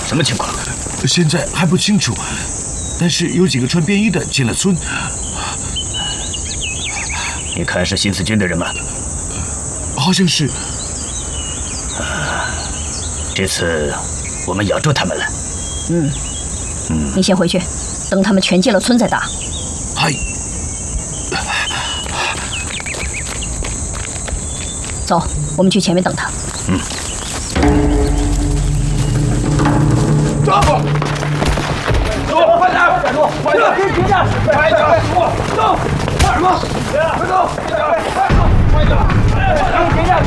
什么情况？ 现在还不清楚，但是有几个穿便衣的进了村。 你看是新四军的人吗？ 好像是。 这次我们咬住他们了。 你先回去，等他们全进了村再打。 嗨。 走，我们去前面等他。 走！走！快点！快走！快点！停下！快点！走！干什么？快走！快点！快点！停下！